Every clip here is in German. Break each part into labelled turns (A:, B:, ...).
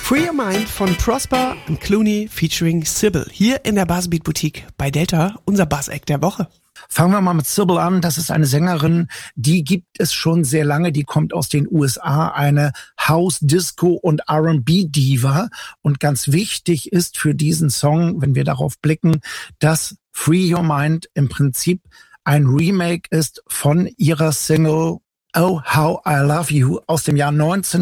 A: Free Your Mind von Prosper und Clooney featuring Sybil. Hier in der Buzzbeat Boutique bei Delta, unser Buzz-Act der Woche.
B: Fangen wir mal mit Sybil an. Das ist eine Sängerin, die gibt es schon sehr lange. Die kommt aus den USA, eine House, Disco und R&B-Diva. Und ganz wichtig ist für diesen Song, wenn wir darauf blicken, dass Free Your Mind im Prinzip ein Remake ist von ihrer Single Oh, How I Love You aus dem Jahr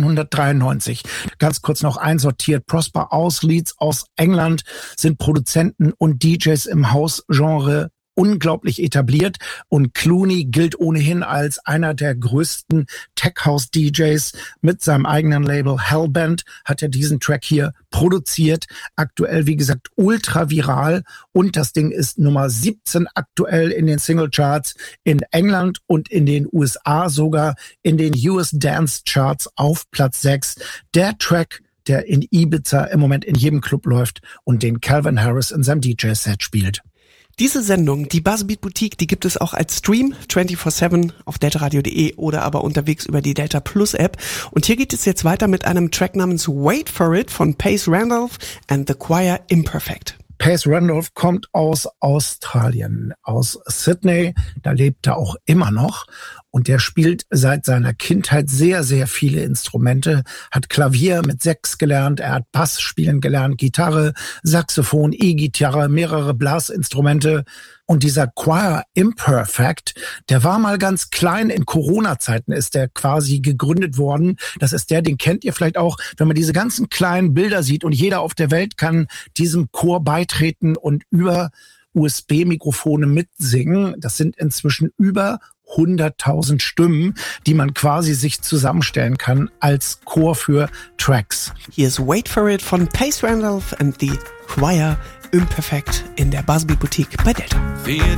B: 1993. Ganz kurz noch einsortiert. Prosper aus Leeds aus England sind Produzenten und DJs im House-Genre unglaublich etabliert und Clooney gilt ohnehin als einer der größten Tech-House-DJs. Mit seinem eigenen Label Hellbent hat er diesen Track hier produziert. Aktuell, wie gesagt, ultra viral und das Ding ist Nummer 17 aktuell in den Singlecharts in England und in den USA, sogar in den US Dance Charts auf Platz 6. Der Track, der in Ibiza im Moment in jedem Club läuft und den Calvin Harris in seinem DJ-Set spielt.
A: Diese Sendung, die Buzzbeat Boutique, die gibt es auch als Stream 24/7 auf deltaradio.de oder aber unterwegs über die Delta Plus App. Und hier geht es jetzt weiter mit einem Track namens Wait For It von Pace Randolph and the Choir Imperfect.
B: Pace Randolph kommt aus Australien, aus Sydney. Da lebt er auch immer noch. Und der spielt seit seiner Kindheit sehr, sehr viele Instrumente, hat Klavier mit 6 gelernt, er hat Bass spielen gelernt, Gitarre, Saxophon, E-Gitarre, mehrere Blasinstrumente. Und dieser Choir Imperfect, der war mal ganz klein. In Corona-Zeiten ist der quasi gegründet worden. Das ist der, den kennt ihr vielleicht auch, wenn man diese ganzen kleinen Bilder sieht und jeder auf der Welt kann diesem Chor beitreten und über USB-Mikrofone mitsingen. Das sind inzwischen über 100.000 Stimmen, die man quasi sich zusammenstellen kann als Chor für Tracks.
A: Hier ist Wait For It von Pace Randolph and the Choir Imperfect in der Buzzbeat Boutique bei Delta.